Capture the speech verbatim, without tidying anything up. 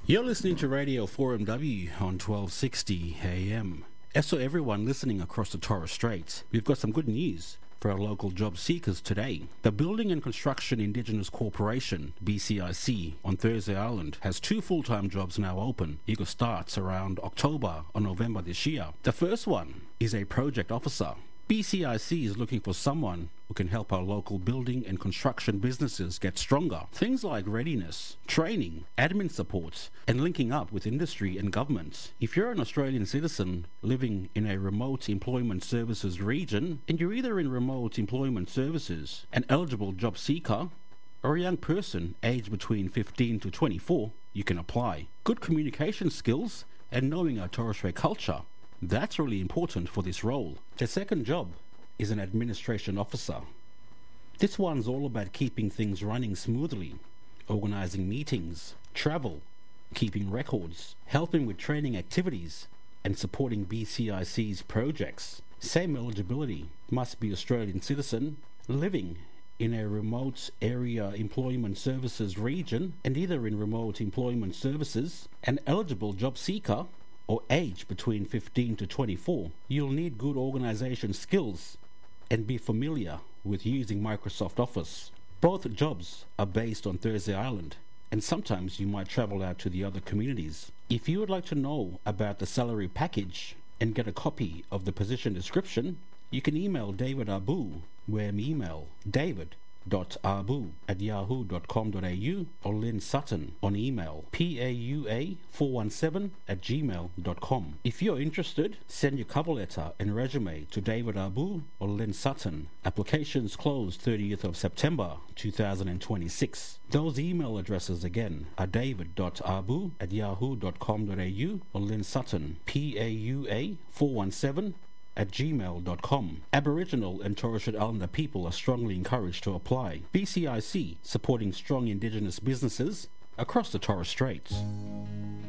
You're listening to Radio four M W on twelve sixty A M. As for everyone listening across the Torres Strait, we've got some good news for our local job seekers today. The Building and Construction Indigenous Corporation, B C I C, on Thursday Island has two full-time jobs now open. You can start around October or November this year. The first one is a project officer. B C I C is looking for someone who can help our local building and construction businesses get stronger. Things like readiness, training, admin support, and linking up with industry and government. If you're an Australian citizen living in a remote employment services region, and you're either in remote employment services, an eligible job seeker, or a young person aged between fifteen to twenty-four, you can apply. Good communication skills and knowing our Torres Strait culture, that's really important for this role. The second job is an administration officer. This one's all about keeping things running smoothly, organising meetings, travel, keeping records, helping with training activities, and supporting B C I C's projects. Same eligibility, must be Australian citizen, living in a remote area employment services region, and either in remote employment services, an eligible job seeker, or age between fifteen to twenty-four. You'll need good organisation skills and be familiar with using Microsoft Office. Both jobs are based on Thursday Island, and sometimes you might travel out to the other communities. If you would like to know about the salary package and get a copy of the position description, you can email David Abu, where me email david dot abu at yahoo dot com dot a u, or Lynn Sutton on email P A U A four one seven at gmail dot com. If you're interested, send your cover letter and resume to David Abu or Lynn Sutton. Applications close thirtieth of September two thousand twenty-six. Those email addresses again are david dot abu at yahoo dot com dot a u or Lynn Sutton P A U A four one seven at gmail dot com. Aboriginal and Torres Strait Islander people are strongly encouraged to apply. B C I C, supporting strong Indigenous businesses across the Torres Straits.